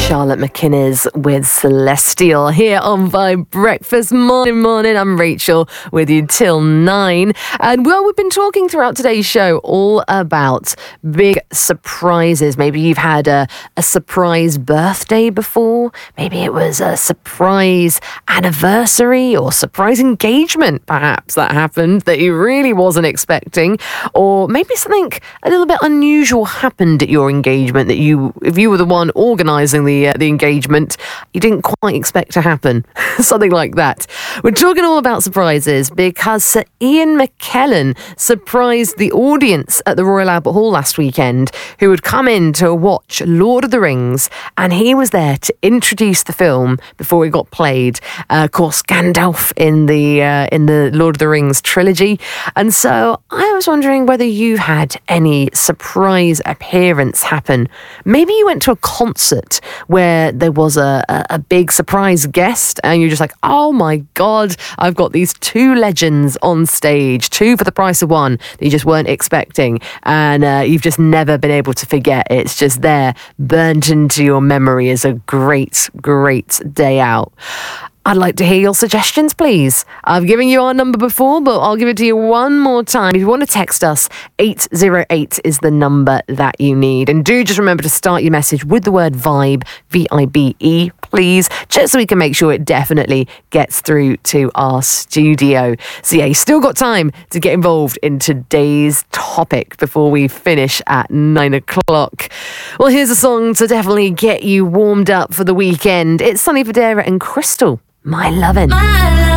Charlotte McInnes with Celestial here on Vibe Breakfast. Morning. I'm Rachel with you till 9. And well, we've been talking throughout today's show all about big surprises. Maybe you've had a surprise birthday before. Maybe it was a surprise anniversary or surprise engagement, perhaps, that happened that you really wasn't expecting. Or maybe something a little bit unusual happened at your engagement that if you were the one organising the engagement, you didn't quite expect to happen. Something like that. We're talking all about surprises because Sir Ian McKellen surprised the audience at the Royal Albert Hall last weekend who had come in to watch Lord of the Rings, and he was there to introduce the film before it got played. Of course, Gandalf in the Lord of the Rings trilogy. And so I was wondering whether you had any surprise appearance happen. Maybe you went to a concert where there was a big surprise guest and you're just like, oh my God, I've got these two legends on stage, two for the price of one that you just weren't expecting, and you've just never been able to forget. It's just there, burnt into your memory as a great, great day out. I'd like to hear your suggestions, please. I've given you our number before, but I'll give it to you one more time. If you want to text us, 808 is the number that you need. And do just remember to start your message with the word VIBE, V-I-B-E, please, just so we can make sure it definitely gets through to our studio. So yeah, you still got time to get involved in today's topic before we finish at 9 o'clock. Well, here's a song to definitely get you warmed up for the weekend. It's Sonny Fodera and Crystal. My Lovin'.